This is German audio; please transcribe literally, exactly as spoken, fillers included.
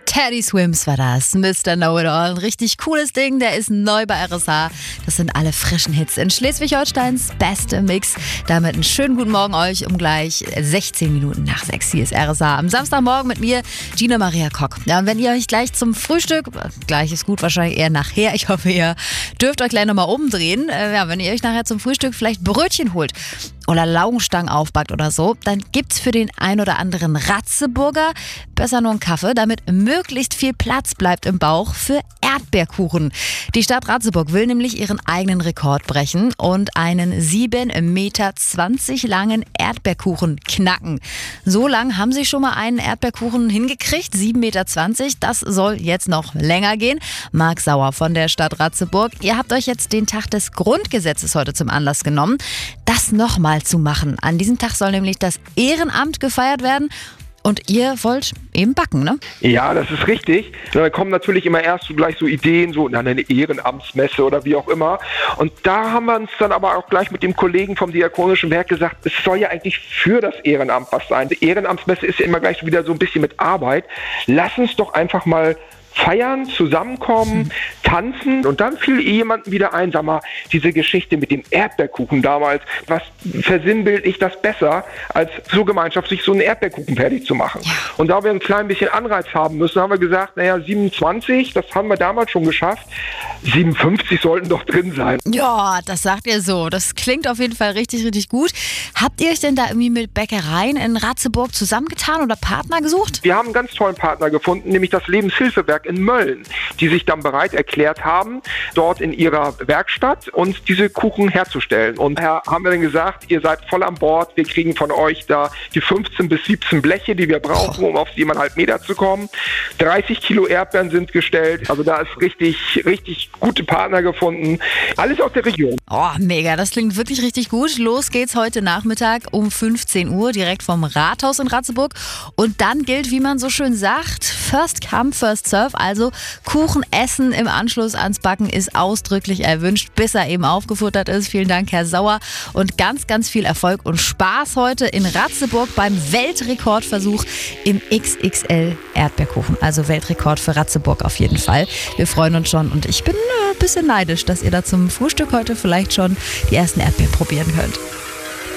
Teddy Swims war das, Mister Know-It-All. Ein richtig cooles Ding, der ist neu bei R S A. Das sind alle frischen Hits in Schleswig-Holsteins beste Mix. Damit einen schönen guten Morgen euch um gleich sechzehn Minuten nach sechs. Hier ist R S A am Samstagmorgen mit mir, Gina Maria Kock. Ja, und wenn ihr euch gleich zum Frühstück, gleich ist gut, wahrscheinlich eher nachher, ich hoffe, ihr dürft euch gleich nochmal umdrehen. Äh, ja, wenn ihr euch nachher zum Frühstück vielleicht Brötchen holt oder Laugenstangen aufbackt oder so, dann gibt's für den ein oder anderen Ratzeburger besser nur einen Kaffee, damit möglichst viel Platz bleibt im Bauch für Erdbeerkuchen. Die Stadt Ratzeburg will nämlich ihren eigenen Rekord brechen und einen sieben Meter zwanzig langen Erdbeerkuchen knacken. So lang haben sie schon mal einen Erdbeerkuchen hingekriegt, sieben Meter zwanzig. Das soll jetzt noch länger gehen. Marc Sauer von der Stadt Ratzeburg, ihr habt euch jetzt den Tag des Grundgesetzes heute zum Anlass genommen, das nochmal zu machen. An diesem Tag soll nämlich das Ehrenamt gefeiert werden. Und ihr wollt eben backen, ne? Ja, das ist richtig. Da kommen natürlich immer erst so gleich so Ideen, so na, eine Ehrenamtsmesse oder wie auch immer. Und da haben wir uns dann aber auch gleich mit dem Kollegen vom Diakonischen Werk gesagt, es soll ja eigentlich für das Ehrenamt was sein. Die Ehrenamtsmesse ist ja immer gleich wieder so ein bisschen mit Arbeit. Lass uns doch einfach mal feiern, zusammenkommen, hm. tanzen. Und dann fiel jemandem wieder ein, sag mal, diese Geschichte mit dem Erdbeerkuchen damals, was versinnbildlich das besser, als so gemeinschaftlich so einen Erdbeerkuchen fertig zu machen. Ja. Und da wir ein klein bisschen Anreiz haben müssen, haben wir gesagt, naja, siebenundzwanzig, das haben wir damals schon geschafft, siebenundfünfzig sollten doch drin sein. Ja, das sagt ihr so. Das klingt auf jeden Fall richtig, richtig gut. Habt ihr euch denn da irgendwie mit Bäckereien in Ratzeburg zusammengetan oder Partner gesucht? Wir haben einen ganz tollen Partner gefunden, nämlich das Lebenshilfewerk in Mölln, die sich dann bereit erklärt haben, dort in ihrer Werkstatt uns diese Kuchen herzustellen. Und daher haben wir dann gesagt, ihr seid voll an Bord, wir kriegen von euch da die fünfzehn bis siebzehn Bleche, die wir brauchen, um auf siebeneinhalb Meter zu kommen. dreißig Kilo Erdbeeren sind gestellt, also da ist richtig, richtig gute Partner gefunden. Alles aus der Region. Oh, mega, das klingt wirklich richtig gut. Los geht's heute Nachmittag um fünfzehn Uhr direkt vom Rathaus in Ratzeburg. Und dann gilt, wie man so schön sagt, first come, first serve. Also Kuchen essen im Anschluss ans Backen ist ausdrücklich erwünscht, bis er eben aufgefuttert ist. Vielen Dank, Herr Sauer. Und ganz, ganz viel Erfolg und Spaß heute in Ratzeburg beim Weltrekordversuch im X X L Erdbeerkuchen. Also Weltrekord für Ratzeburg auf jeden Fall. Wir freuen uns schon und ich bin ein bisschen neidisch, dass ihr da zum Frühstück heute vielleicht schon die ersten Erdbeeren probieren könnt.